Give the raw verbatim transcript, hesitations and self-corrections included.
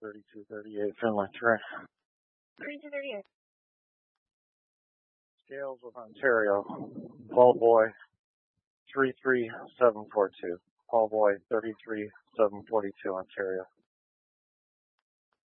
thirty-two thirty-eight Finland train. thirty-two thirty-eight. Scales with Ontario. Paul Boy, three three seven four two. Paul Boy, thirty-three seven forty-two, Ontario.